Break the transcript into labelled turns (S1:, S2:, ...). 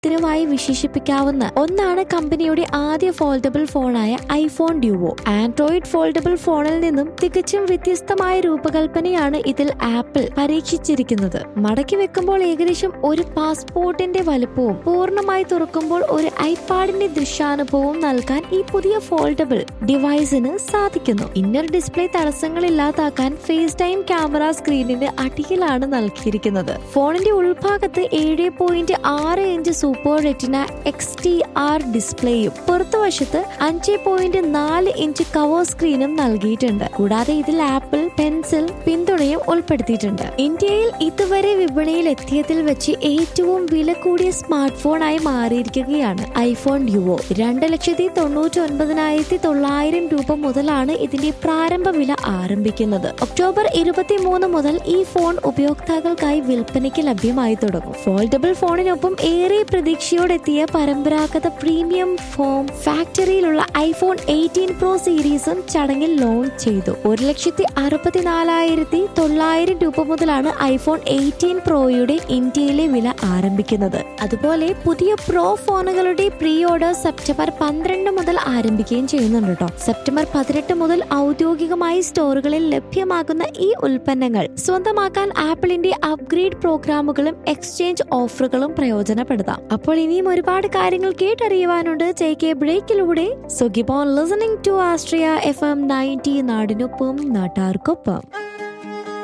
S1: ഉത്തരവായി വിശേഷിപ്പിക്കാവുന്ന ഒന്നാണ് കമ്പനിയുടെ ആദ്യ foldable ഫോണായ iPhone Duo. Android foldable ഫോണിൽ നിന്നും തികച്ചും വ്യത്യസ്തമായ രൂപകൽപ്പനയാണ് ഇതിൽ ആപ്പിൾ പരീക്ഷിച്ചിരിക്കുന്നത്. മടക്കി വെക്കുമ്പോൾ ഏകദേശം ഒരു പാസ്പോർട്ടിന്റെ വലുപ്പവും പൂർണ്ണമായി തുറക്കുമ്പോൾ ഒരു ഐപാഡിന്റെ ദൃശ്യാനുഭവവും നൽകാൻ ഈ പുതിയ ഫോൾഡബിൾ ഡിവൈസിന് സാധിക്കുന്നു. ഇന്നർ ഡിസ്പ്ലേ തടസ്സങ്ങൾ ഇല്ലാതാക്കാൻ ഫേസ് ടൈം ക്യാമറ സ്ക്രീനിന്റെ അടിയിലാണ് നൽകിയിരിക്കുന്നത്. ഫോണിന്റെ ഉൾഭാഗത്ത് 7.6 inch super retina XDR ഡിസ്പ്ലേയും പുറത്തുവശത്ത് 5.4 inch cover സ്ക്രീനും നൽകിയിട്ടുണ്ട്. കൂടാതെ ഇതിൽ ആപ്പിൾ പെൻസിൽ പിന്തുണയും ഉൾപ്പെടുത്തിയിട്ടുണ്ട്. ഇന്ത്യയിൽ ഇതുവരെ വിപണിയിൽ എത്തിയതിൽ വെച്ച് ഏറ്റവും വില കൂടിയ സ്മാർട്ട് ഫോണായി മാറിയിരിക്കുകയാണ് ഐഫോൺ ഡ്യൂവോ. 2,99,900 രൂപ മുതലാണ് ഇതിന്റെ പ്രാരംഭ വില ആരംഭിക്കുന്നത്. ഒക്ടോബർ 23 മുതൽ ഈ ഫോൺ ഉപയോക്താക്കൾക്കായി വിൽപ്പനയ്ക്ക് ലഭ്യമായി തുടങ്ങും. ഫോൾഡബിൾ ഫോണിനൊപ്പം ഏറെ പ്രതീക്ഷയോടെത്തിയ പരമ്പരാഗത പ്രീമിയം ഫോം ഫാക്ടറിയിലുള്ള ഐഫോൺ 18 പ്രോ സീരീസും ചടങ്ങിൽ ലോഞ്ച് ചെയ്തു. 1,64,900 രൂപ മുതലാണ് ഐഫോൺ 18 പ്രോയുടെ ഇന്ത്യയിലെ വില ആരംഭിക്കുന്നത്. അതുപോലെ പുതിയ പ്രോ ഫോണുകളുടെ പ്രീ ഓർഡർ സെപ്റ്റംബർ 12 മുതൽ ആരംഭിക്കുകയും ചെയ്യുന്നുണ്ട് കേട്ടോ. സെപ്റ്റംബർ 18 മുതൽ ഔദ്യോഗികമായി സ്റ്റോറുകളിൽ ലഭ്യമാകുന്ന ഈ ഉൽപ്പന്നങ്ങൾ സ്വന്തമാക്കാൻ ആപ്പിളിന്റെ അപ്ഗ്രേഡ് പ്രോഗ്രാമുകളും എക്സ്ചേഞ്ച് ഓഫറുകളും പ്രയോജനപ്പെടുത്താം. അപ്പോൾ ഇനിയും ഒരുപാട് കാര്യങ്ങൾ കേട്ടറിയുവാനുണ്ട് JK ബ്രേക്കിലൂടെ. So keep on listening to Austria FM 90 നാടിനൊപ്പം നാട്ടാർക്കൊപ്പം.